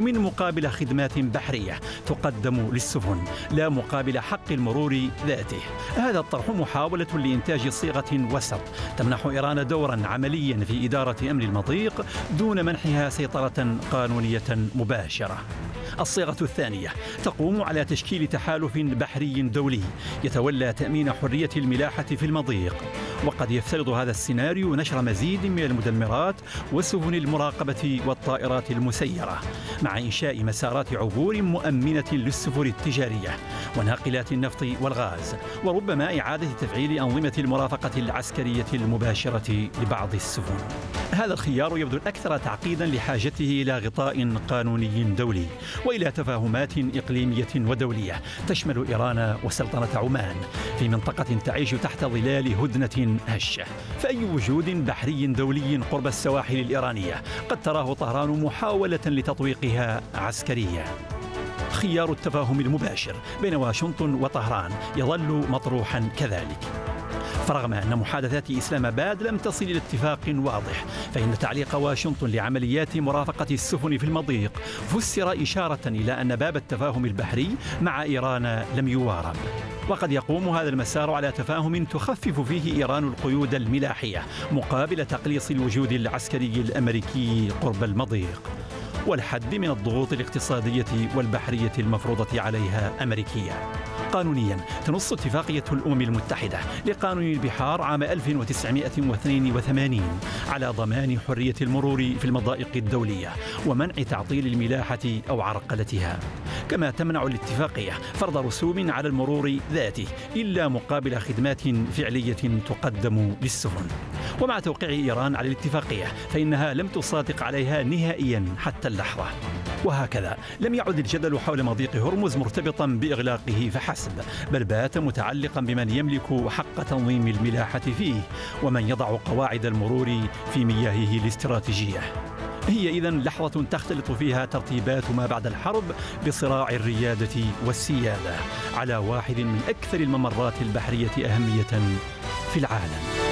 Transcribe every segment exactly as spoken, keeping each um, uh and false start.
رسوم مقابل خدمات بحرية تقدم للسفن لا مقابل حق المرور ذاته. هذا الطرح محاولة لإنتاج صيغة وسط تمنح إيران دورا عمليا في إدارة أمن المضيق دون منحها سيطرة قانونية مباشرة. الصيغة الثانية تقوم على تشكيل تحالف بحري دولي يتولى تأمين حرية الملاحة في المضيق، وقد يفترض هذا السيناريو نشر مزيد من المدمرات وسفن المراقبة والطائرات المسيرة، مع إنشاء مسارات عبور مؤمنة للسفن التجارية وناقلات النفط والغاز، وربما إعادة تفعيل أنظمة المرافقة العسكرية المباشرة لبعض السفن. هذا الخيار يبدو الأكثر تعقيدا لحاجته إلى غطاء قانوني دولي وإلى تفاهمات إقليمية ودولية تشمل إيران وسلطنة عمان في منطقة تعيش تحت ظلال هدنة هشة. فأي وجود بحري دولي قرب السواحل الإيرانية قد تراه طهران محاولة لتطويقها عسكريا. خيار التفاهم المباشر بين واشنطن وطهران يظل مطروحا كذلك، فرغم أن محادثات إسلام آباد لم تصل إلى اتفاق واضح، فإن تعليق واشنطن لعمليات مرافقة السفن في المضيق فسر إشارة إلى أن باب التفاهم البحري مع إيران لم يوارب. وقد يقوم هذا المسار على تفاهم تخفف فيه إيران القيود الملاحية مقابل تقليص الوجود العسكري الأمريكي قرب المضيق والحد من الضغوط الاقتصادية والبحرية المفروضة عليها أمريكيا. قانونيا تنص اتفاقية الأمم المتحدة لقانون البحار عام ألف وتسعمائة واثنين وثمانين على ضمان حرية المرور في المضائق الدولية ومنع تعطيل الملاحة أو عرقلتها، كما تمنع الاتفاقية فرض رسوم على المرور ذاته إلا مقابل خدمات فعلية تقدم للسفن. ومع توقيع إيران على الاتفاقية فإنها لم تصادق عليها نهائيا حتى اللحظة. وهكذا لم يعد الجدل حول مضيق هرمز مرتبطا بإغلاقه فحسب، بل بات متعلقا بمن يملك حق تنظيم الملاحة فيه ومن يضع قواعد المرور في مياهه الاستراتيجية. هي إذن لحظة تختلط فيها ترتيبات ما بعد الحرب بصراع الريادة والسيادة على واحد من أكثر الممرات البحرية أهمية في العالم.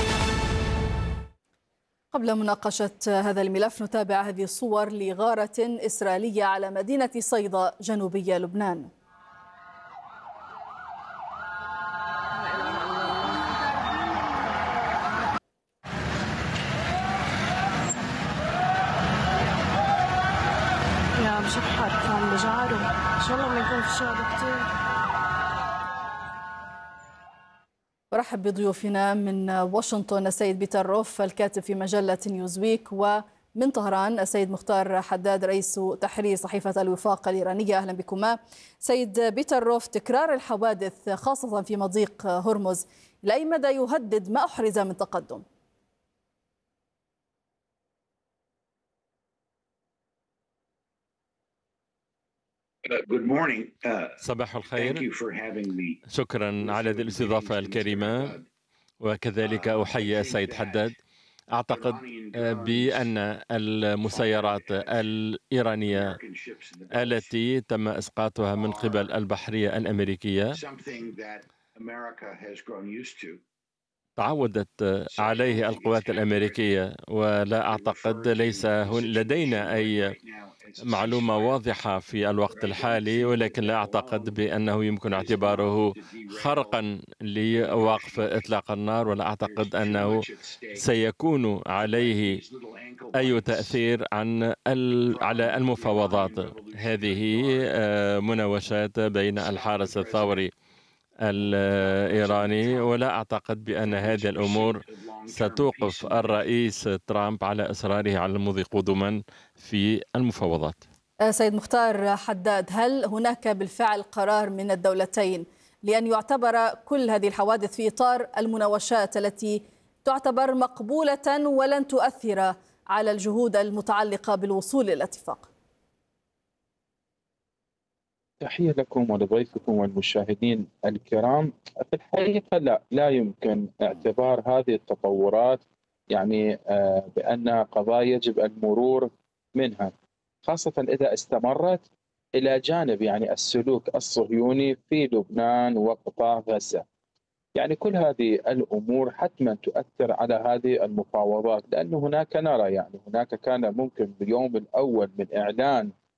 قبل مناقشة هذا الملف نتابع هذه الصور لغارة إسرائيلية على مدينة صيدا جنوبي لبنان. يا مشحر كان بجعره إن شاء الله ما يكون في شهر كتير. برحب بضيوفنا من واشنطن السيد بيتر روف الكاتب في مجلة نيوزويك، ومن طهران السيد مختار حداد رئيس تحرير صحيفة الوفاق الإيرانية. أهلا بكما. سيد بيتر روف، تكرار الحوادث خاصة في مضيق هرمز إلى أي مدى يهدد ما أحرز من تقدم؟ صباح الخير، شكرا على هذه الاستضافة الكريمة، وكذلك أحيي السيد حداد. أعتقد بأن المسيرات الإيرانية التي تم إسقاطها من قبل البحرية الأمريكية تعودت عليه القوات الأمريكية، ولا أعتقد ليس لدينا أي معلومة واضحة في الوقت الحالي، ولكن لا أعتقد بأنه يمكن اعتباره خرقا لوقف إطلاق النار، ولا أعتقد أنه سيكون عليه أي تأثير عن على المفاوضات. هذه مناوشات بين الحارس الثوري الإيراني، ولا أعتقد بأن هذه الأمور ستوقف الرئيس ترامب على إصراره على المضي قدما في المفاوضات. سيد مختار حداد، هل هناك بالفعل قرار من الدولتين لأن يعتبر كل هذه الحوادث في إطار المناوشات التي تعتبر مقبولة ولن تؤثر على الجهود المتعلقة بالوصول إلى اتفاق؟ تحية لكم ولضيفكم والمشاهدين الكرام. في الحقيقة لا لا يمكن اعتبار هذه التطورات يعني بأن قضايا يجب المرور منها، خاصة إذا استمرت إلى جانب يعني السلوك الصهيوني في لبنان وقطاع غزة. يعني كل هذه الأمور حتما تؤثر على هذه المفاوضات، لأن هناك نرى يعني هناك كان ممكن باليوم الأول من إعلان